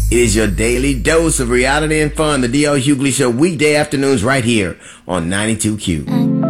It is your daily dose of reality and fun. The D.L. Hughley Show, weekday afternoons right here on 92Q.